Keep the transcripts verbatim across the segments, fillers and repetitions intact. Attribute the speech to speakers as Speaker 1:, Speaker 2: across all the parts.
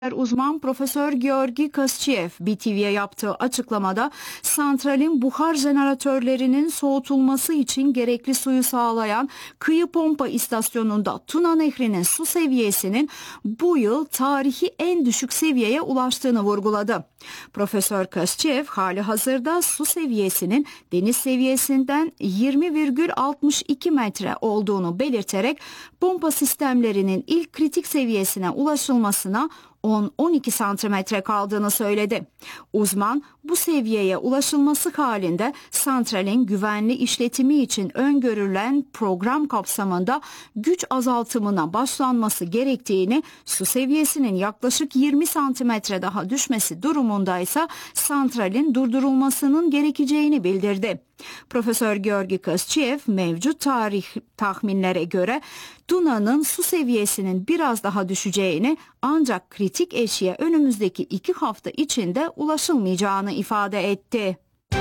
Speaker 1: Uzman Profesör Georgi Koschev B T V'ye yaptığı açıklamada santralin buhar jeneratörlerinin soğutulması için gerekli suyu sağlayan kıyı pompa istasyonunda Tuna Nehri'nin su seviyesinin bu yıl tarihi en düşük seviyeye ulaştığını vurguladı. Profesör Koschev hali hazırda su seviyesinin deniz seviyesinden yirmi virgül altmış iki metre olduğunu belirterek pompa sistemlerinin ilk kritik seviyesine ulaşılmasına on on iki santimetre kaldığını söyledi. Uzman bu seviyeye ulaşılması halinde santralin güvenli işletimi için öngörülen program kapsamında güç azaltımına başlanması gerektiğini, su seviyesinin yaklaşık yirmi santimetre daha düşmesi durumundaysa santralin durdurulmasının gerekeceğini bildirdi. Profesör Georgi Koschev mevcut tarih tahminlere göre Tuna'nın su seviyesinin biraz daha düşeceğini ancak kritik eşiğe önümüzdeki iki hafta içinde ulaşılmayacağını ifade etti.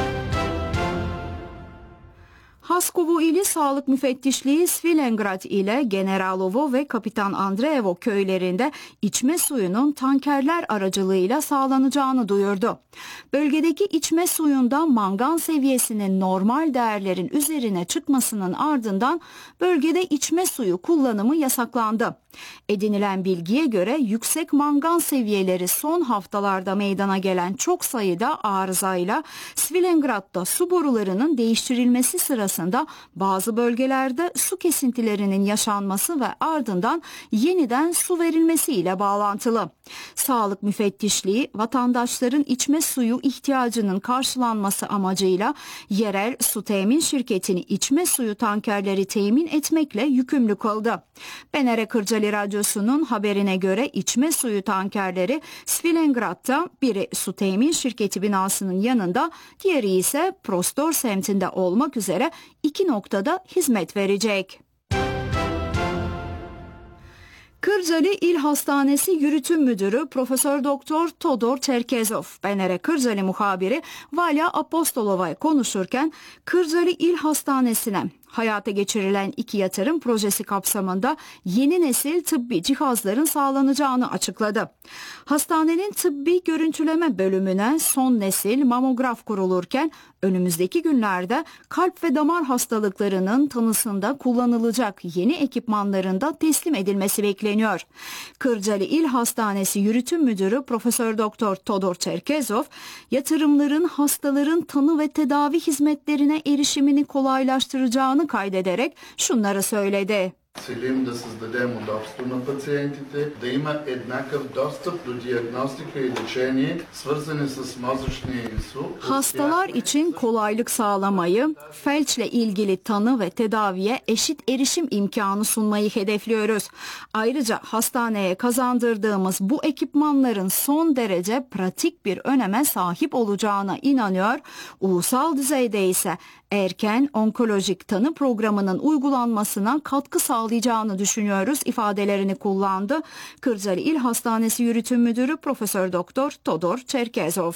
Speaker 1: Haskovo ili Sağlık Müfettişliği Svilengrad ile Generalovo ve Kapitan Andreevo köylerinde içme suyunun tankerler aracılığıyla sağlanacağını duyurdu. Bölgedeki içme suyunda mangan seviyesinin normal değerlerin üzerine çıkmasının ardından bölgede içme suyu kullanımı yasaklandı. Edinilen bilgiye göre yüksek mangan seviyeleri son haftalarda meydana gelen çok sayıda arızayla Svilengrad'da su borularının değiştirilmesi sırasında bazı bölgelerde su kesintilerinin yaşanması ve ardından yeniden su verilmesi ile bağlantılı. Sağlık Müfettişliği vatandaşların içme suyu ihtiyacının karşılanması amacıyla yerel su temin şirketini içme suyu tankerleri temin etmekle yükümlü kıldı. Benere Kırcalı Radyosu'nun haberine göre içme suyu tankerleri Svilengrad'da biri su temin şirketi binasının yanında, diğeri ise Prostor semtinde olmak üzere iki noktada hizmet verecek. Kırcalı İl Hastanesi Yürütüm Müdürü Profesör Doktor Todor Çerkezov, Benere Kırcalı muhabiri Valya Apostolova'ya konuşurken Kırcalı İl Hastanesi'ne hayata geçirilen iki yatırım projesi kapsamında yeni nesil tıbbi cihazların sağlanacağını açıkladı. Hastanenin tıbbi görüntüleme bölümüne son nesil mamograf kurulurken önümüzdeki günlerde kalp ve damar hastalıklarının tanısında kullanılacak yeni ekipmanların da teslim edilmesi bekleniyor. Kırcalı İl Hastanesi Yürütüm Müdürü Profesör Doktor Todor Çerkezov, yatırımların hastaların tanı ve tedavi hizmetlerine erişimini kolaylaştıracağını kaydederek şunları söyledi.
Speaker 2: Целим да създадем удобство на пациентите, да има еднакъв достъп до диагностика и лечение, свързани с мозъчния инсулт.
Speaker 1: Hastalar için kolaylık sağlamayı, felçle ilgili tanı ve tedaviye eşit erişim imkanı sunmayı hedefliyoruz. Ayrıca hastaneye kazandırdığımız bu ekipmanların son derece pratik bir öneme sahip olacağına inanıyor. Ulusal düzeyde ise erken onkolojik tanı programının uygulanmasına katkı sağlayacağını düşünüyoruz ifadelerini kullandı. Kırcalı İl Hastanesi Yürütüm Müdürü Profesör Doktor Todor Çerkezov.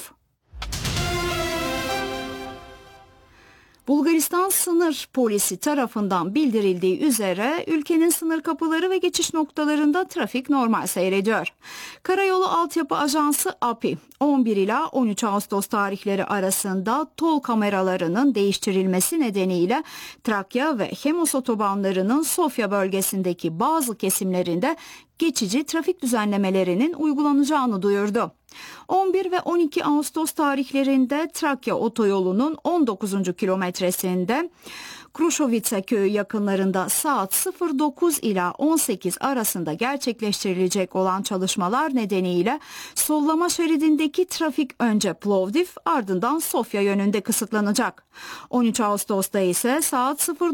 Speaker 1: Bulgaristan sınır polisi tarafından bildirildiği üzere ülkenin sınır kapıları ve geçiş noktalarında trafik normal seyrediyor. Karayolu Altyapı Ajansı A P I on bir ila on üç Ağustos tarihleri arasında tol kameralarının değiştirilmesi nedeniyle Trakya ve Hemos otobanlarının Sofya bölgesindeki bazı kesimlerinde geçici trafik düzenlemelerinin uygulanacağını duyurdu. on bir ve on iki Ağustos tarihlerinde Trakya otoyolunun on dokuzuncu kilometresinde Krušovica köyü yakınlarında saat sıfır dokuz ila on sekiz arasında gerçekleştirilecek olan çalışmalar nedeniyle sollama şeridindeki trafik önce Plovdiv ardından Sofya yönünde kısıtlanacak. on üç Ağustos'ta ise saat sıfır